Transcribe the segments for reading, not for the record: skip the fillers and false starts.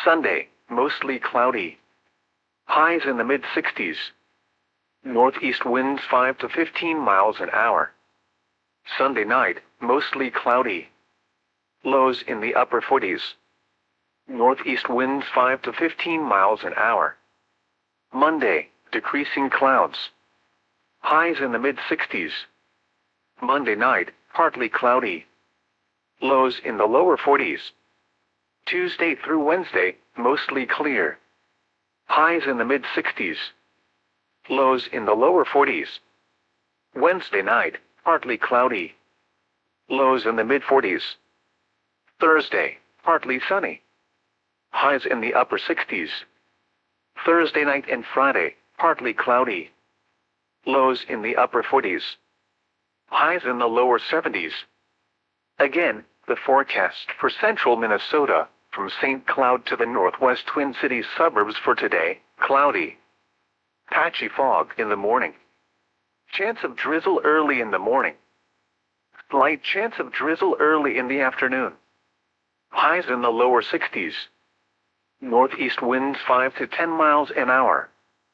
Sunday, mostly cloudy. Highs in the mid-60s. Northeast winds 5 to 15 miles an hour. Sunday night, mostly cloudy. Lows in the upper 40s. Northeast winds 5 to 15 miles an hour. Monday, decreasing clouds. Highs in the mid-60s. Monday night, partly cloudy. Lows in the lower 40s. Tuesday through Wednesday, mostly clear. Highs in the mid-60s. Lows in the lower 40s. Wednesday night, partly cloudy. Lows in the mid-40s. Thursday, partly sunny. Highs in the upper 60s. Thursday night and Friday, partly cloudy. Lows in the upper 40s. Highs in the lower 70s. Again, the forecast for central Minnesota, from St. Cloud to the northwest Twin Cities suburbs for today: cloudy. Patchy fog in the morning. Chance of drizzle early in the morning. Slight chance of drizzle early in the afternoon. Highs in the lower 60s. Northeast winds 5 to 10 miles an hour.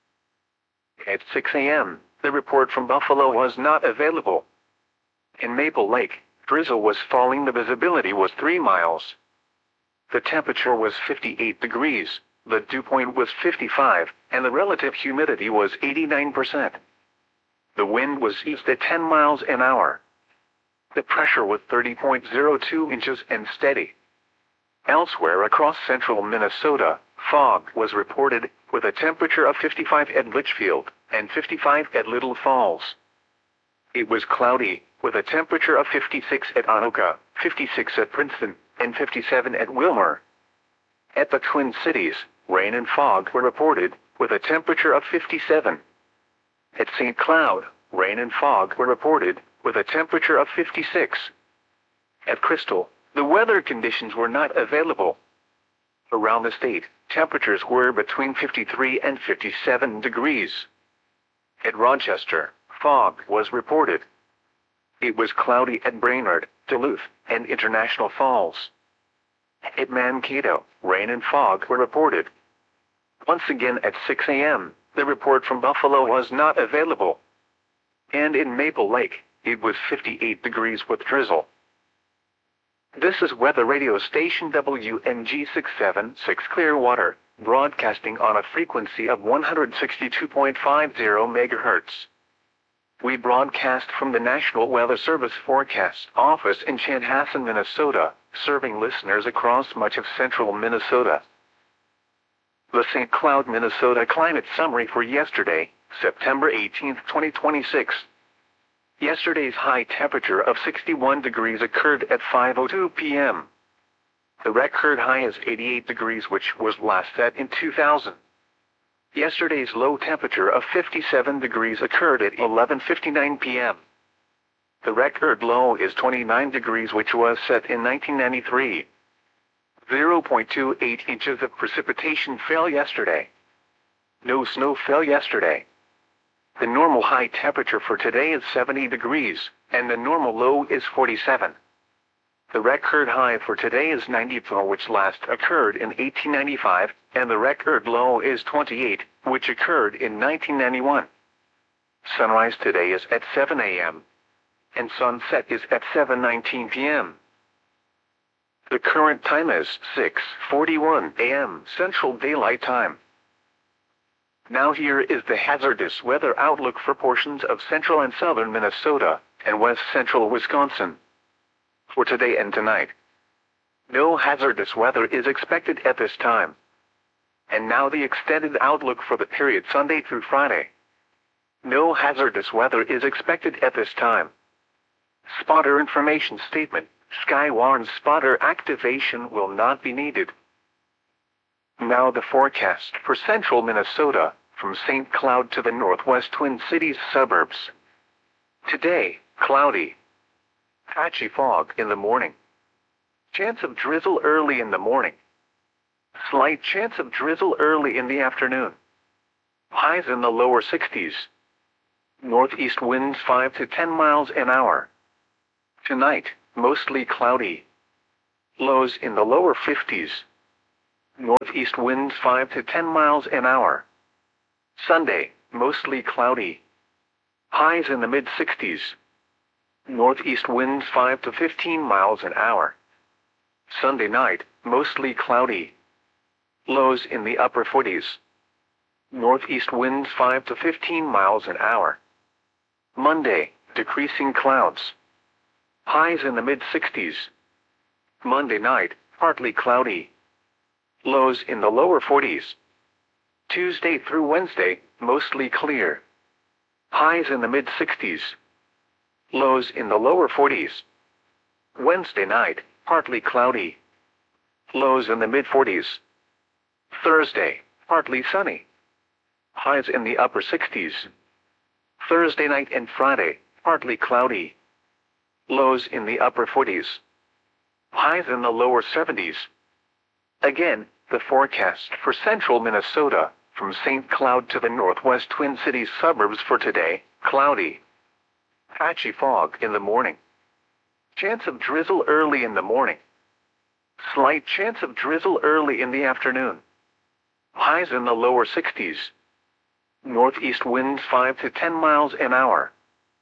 At 6 a.m., the report from Buffalo was not available. In Maple Lake, drizzle was falling. The visibility was 3 miles. The temperature was 58 degrees, the dew point was 55, and the relative humidity was 89%. The wind was east at 10 miles an hour. The pressure was 30.02 inches and steady. Elsewhere across central Minnesota, fog was reported, with a temperature of 55 at Litchfield and 55 at Little Falls. It was cloudy, with a temperature of 56 at Anoka, 56 at Princeton, and 57 at Wilmer. At the Twin Cities, rain and fog were reported, with a temperature of 57. At St. Cloud, rain and fog were reported, with a temperature of 56. At Crystal, the weather conditions were not available. Around the state, temperatures were between 53 and 57 degrees. At Rochester, fog was reported. It was cloudy at Brainerd, Duluth, and International Falls. At Mankato, rain and fog were reported. Once again at 6 a.m., the report from Buffalo was not available. And in Maple Lake, it was 58 degrees with drizzle. This is weather radio station WNG 676 Clearwater, broadcasting on a frequency of 162.50 MHz. We broadcast from the National Weather Service Forecast Office in Chanhassen, Minnesota, serving listeners across much of central Minnesota. The St. Cloud, Minnesota climate summary for yesterday, September 18, 2026. Yesterday's high temperature of 61 degrees occurred at 5:02 p.m. The record high is 88 degrees, which was last set in 2000. Yesterday's low temperature of 57 degrees occurred at 11:59 p.m. The record low is 29 degrees, which was set in 1993. 0.28 inches of precipitation fell yesterday. No snow fell yesterday. The normal high temperature for today is 70 degrees, and the normal low is 47. The record high for today is 94, which last occurred in 1895, and the record low is 28, which occurred in 1991. Sunrise today is at 7 a.m. and sunset is at 7:19 p.m. The current time is 6:41 a.m. Central Daylight Time. Now here is the hazardous weather outlook for portions of central and southern Minnesota and west central Wisconsin. For today and tonight, no hazardous weather is expected at this time. And now the extended outlook for the period Sunday through Friday. No hazardous weather is expected at this time. Spotter information statement: Sky warns spotter activation will not be needed. Now the forecast for central Minnesota, from St. Cloud to the northwest Twin Cities suburbs. Today, cloudy. Patchy fog in the morning. Chance of drizzle early in the morning. Slight chance of drizzle early in the afternoon. Highs in the lower 60s. Northeast winds 5 to 10 miles an hour. Tonight, mostly cloudy. Lows in the lower 50s. Northeast winds 5 to 10 miles an hour. Sunday, mostly cloudy. Highs in the mid-60s. Northeast winds 5 to 15 miles an hour. Sunday night, mostly cloudy. Lows in the upper 40s. Northeast winds 5 to 15 miles an hour. Monday, decreasing clouds. Highs in the mid-60s. Monday night, partly cloudy. Lows in the lower 40s. Tuesday through Wednesday, mostly clear. Highs in the mid-60s. Lows in the lower 40s. Wednesday night, partly cloudy. Lows in the mid-40s. Thursday, partly sunny. Highs in the upper 60s. Thursday night and Friday, partly cloudy. Lows in the upper 40s. Highs in the lower 70s. Again, the forecast for central Minnesota, from St. Cloud to the northwest Twin Cities suburbs for today: cloudy. Patchy fog in the morning. Chance of drizzle early in the morning. Slight chance of drizzle early in the afternoon. Highs in the lower 60s. Northeast winds 5 to 10 miles an hour.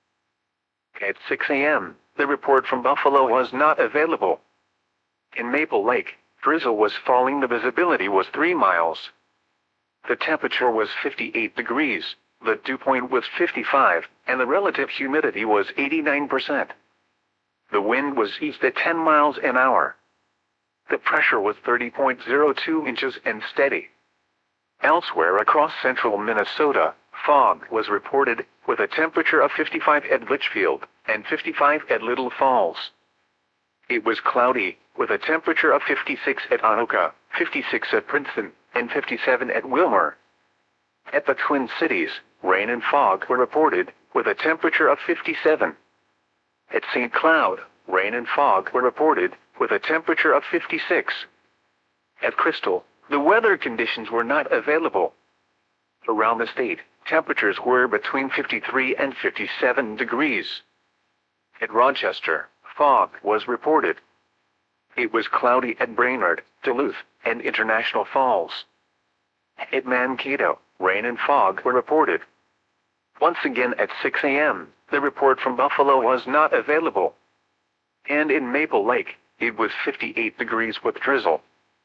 At 6 a.m., the report from Buffalo was not available. In Maple Lake, drizzle was falling. The visibility was 3 miles. The temperature was 58 degrees, the dew point was 55, and the relative humidity was 89%. The wind was east at 10 miles an hour. The pressure was 30.02 inches and steady. Elsewhere across central Minnesota, fog was reported, with a temperature of 55 at Litchfield and 55 at Little Falls. It was cloudy, with a temperature of 56 at Anoka, 56 at Princeton, and 57 at Wilmer. At the Twin Cities, rain and fog were reported, with a temperature of 57. At St. Cloud, rain and fog were reported, with a temperature of 56. At Crystal, the weather conditions were not available. Around the state, temperatures were between 53 and 57 degrees. At Rochester, fog was reported. It was cloudy at Brainerd, Duluth, and International Falls. At Mankato, rain and fog were reported. Once again at 6 a.m., the report from Buffalo was not available. And in Maple Lake, it was 58 degrees with drizzle.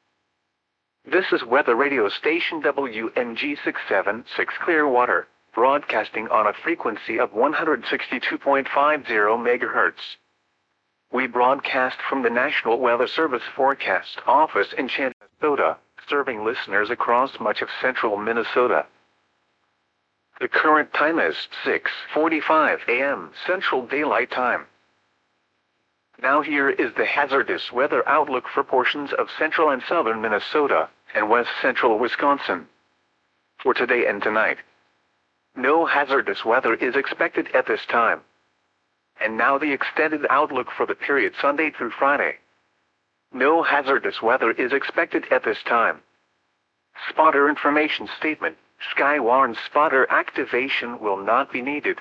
This is weather radio station WMG 676 Clearwater, broadcasting on a frequency of 162.50 MHz. We broadcast from the National Weather Service Forecast Office in Minnesota, serving listeners across much of central Minnesota. The current time is 6:45 a.m. Central Daylight Time. Now here is the hazardous weather outlook for portions of central and southern Minnesota and west central Wisconsin. For today and tonight, no hazardous weather is expected at this time. And now the extended outlook for the period Sunday through Friday. No hazardous weather is expected at this time. Spotter information statement: Skywarn spotter activation will not be needed.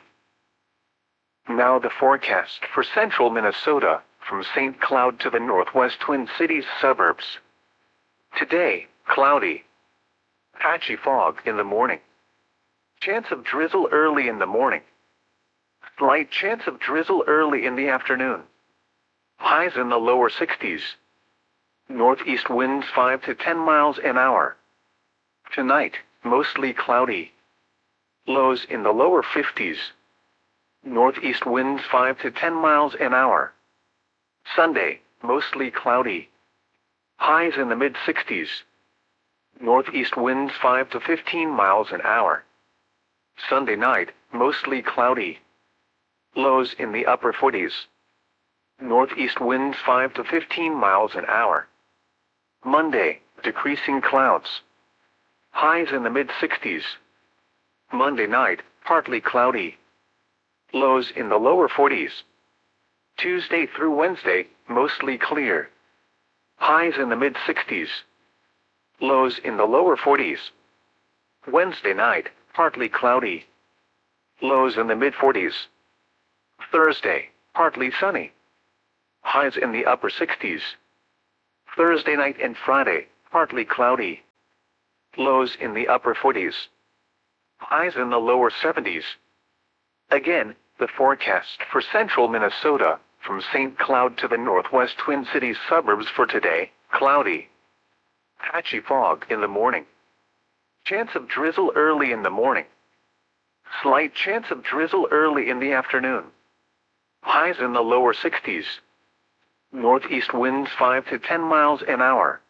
Now the forecast for central Minnesota, from St. Cloud to the northwest Twin Cities suburbs. Today, cloudy. Patchy fog in the morning. Chance of drizzle early in the morning. Slight chance of drizzle early in the afternoon. Highs in the lower 60s. Northeast winds 5 to 10 miles an hour. Tonight, mostly cloudy. Lows in the lower 50s. Northeast winds 5 to 10 miles an hour. Sunday, mostly cloudy. Highs in the mid-60s. Northeast winds 5 to 15 miles an hour. Sunday night, mostly cloudy. Lows in the upper 40s. Northeast winds 5 to 15 miles an hour. Monday, decreasing clouds. Highs in the mid-60s. Monday night, partly cloudy. Lows in the lower 40s. Tuesday through Wednesday, mostly clear. Highs in the mid-60s. Lows in the lower 40s. Wednesday night, partly cloudy. Lows in the mid-40s. Thursday, partly sunny. Highs in the upper 60s. Thursday night and Friday, partly cloudy. Lows in the upper 40s. Highs in the lower 70s. Again, the forecast for central Minnesota, from St. Cloud to the northwest Twin Cities suburbs for today: cloudy. Patchy fog in the morning. Chance of drizzle early in the morning. Slight chance of drizzle early in the afternoon. Highs in the lower 60s. Northeast winds 5 to 10 miles an hour.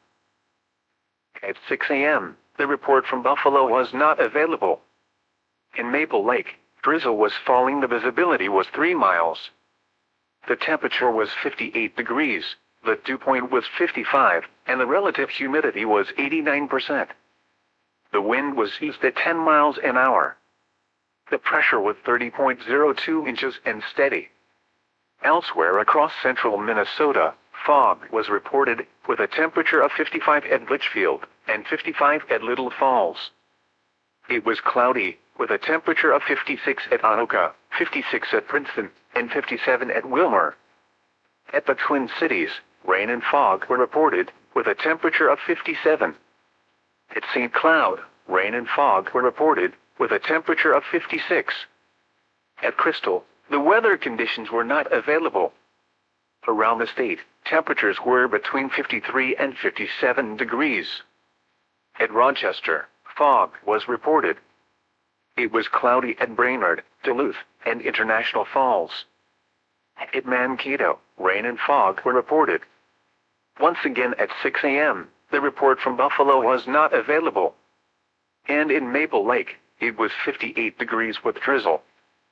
At 6 a.m., the report from Buffalo was not available. In Maple Lake, drizzle was falling. The visibility was 3 miles. The temperature was 58 degrees, the dew point was 55, and the relative humidity was 89%. The wind was east at 10 miles an hour. The pressure was 30.02 inches and steady. Elsewhere across central Minnesota, fog was reported, with a temperature of 55 at Litchfield and 55 at Little Falls. It was cloudy, with a temperature of 56 at Anoka, 56 at Princeton, and 57 at Wilmer. At the Twin Cities, rain and fog were reported, with a temperature of 57. At St. Cloud, rain and fog were reported, with a temperature of 56. At Crystal, the weather conditions were not available. Around the state, temperatures were between 53 and 57 degrees. At Rochester, fog was reported. It was cloudy at Brainerd, Duluth, and International Falls. At Mankato, rain and fog were reported. Once again at 6 a.m., the report from Buffalo was not available. And in Maple Lake, it was 58 degrees with drizzle.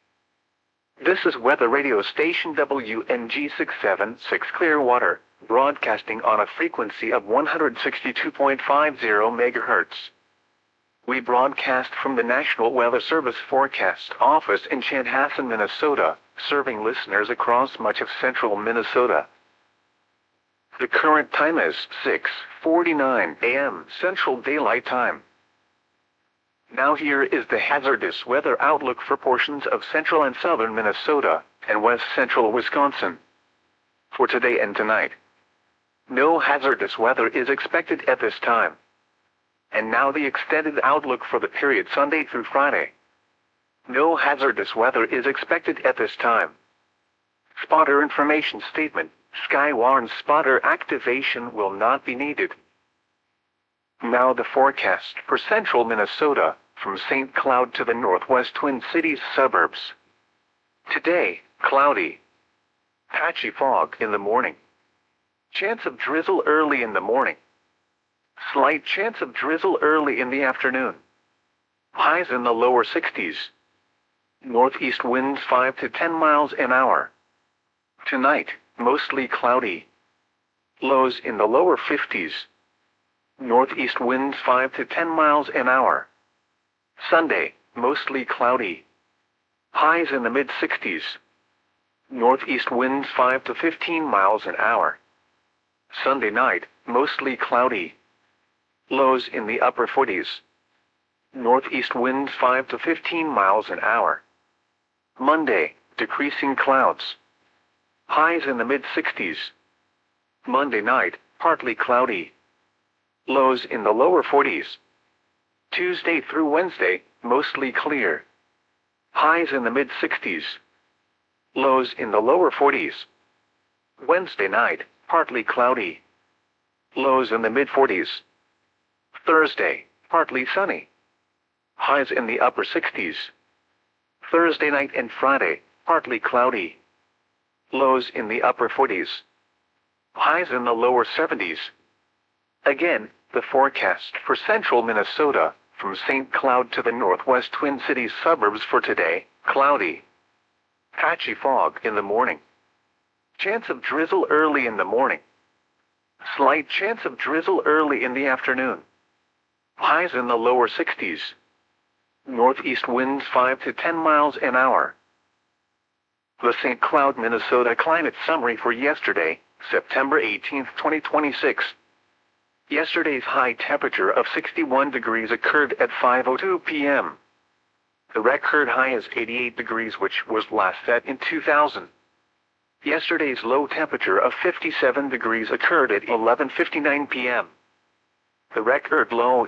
This is weather radio station WNG 676 Clearwater, broadcasting on a frequency of 162.50 MHz. We broadcast from the National Weather Service Forecast Office in Chanhassen, Minnesota, serving listeners across much of central Minnesota. The current time is 6:49 a.m. Central Daylight Time. Now here is the hazardous weather outlook for portions of central and southern Minnesota and west central Wisconsin. For today and tonight, no hazardous weather is expected at this time. And now the extended outlook for the period Sunday through Friday. No hazardous weather is expected at this time. Spotter information statement: Skywarn spotter activation will not be needed. Now the forecast for central Minnesota, from St. Cloud to the northwest Twin Cities suburbs. Today, cloudy. Patchy fog in the morning. Chance of drizzle early in the morning. Slight chance of drizzle early in the afternoon. Highs in the lower 60s. Northeast winds 5 to 10 miles an hour. Tonight, mostly cloudy. Lows in the lower 50s. Northeast winds 5 to 10 miles an hour. Sunday, mostly cloudy. Highs in the mid-60s. Northeast winds 5 to 15 miles an hour. Sunday night, mostly cloudy. Lows in the upper 40s. Northeast winds 5 to 15 miles an hour. Monday, decreasing clouds. Highs in the mid-60s. Monday night, partly cloudy. Lows in the lower 40s. Tuesday through Wednesday, mostly clear. Highs in the mid-60s. Lows in the lower 40s. Wednesday night, partly cloudy. Lows in the mid-40s. Thursday, partly sunny. Highs in the upper 60s. Thursday night and Friday, partly cloudy. Lows in the upper 40s. Highs in the lower 70s. Again, the forecast for central Minnesota, from St. Cloud to the northwest Twin Cities suburbs for today: cloudy. Patchy fog in the morning. Chance of drizzle early in the morning. Slight chance of drizzle early in the afternoon. Highs in the lower 60s. Northeast winds 5 to 10 miles an hour. The St. Cloud, Minnesota climate summary for yesterday, September 18, 2026. Yesterday's high temperature of 61 degrees occurred at 5:02 p.m. The record high is 88 degrees, which was last set in 2000. Yesterday's low temperature of 57 degrees occurred at 11:59 p.m. The record low